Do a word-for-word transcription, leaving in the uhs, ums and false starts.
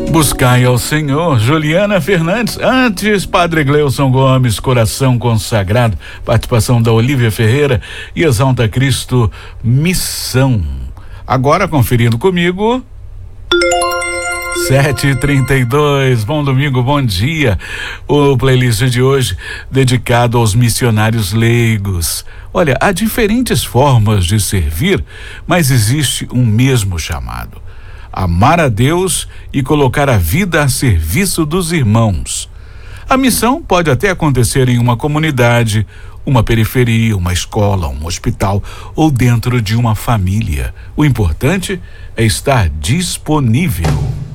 Buscai ao Senhor, Juliana Fernandes. Antes, Padre Gleuson Gomes, Coração Consagrado. Participação da Olívia Ferreira e Exalta Cristo, Missão. Agora, conferindo comigo, sete e trinta e dois, bom domingo, bom dia. O playlist de hoje dedicado aos missionários leigos. Olha, há diferentes formas de servir, mas existe um mesmo chamado: amar a Deus e colocar a vida a serviço dos irmãos. A missão pode até acontecer em uma comunidade, uma periferia, uma escola, um hospital ou dentro de uma família. O importante é estar disponível.